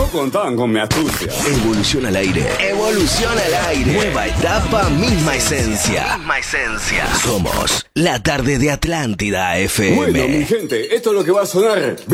contaban con mi astucia. Evolución al aire. Evolución al aire. Nueva etapa, misma esencia. Misma esencia. Somos la tarde de Atlántida FM. Bueno, mi gente, esto es lo que va a sonar.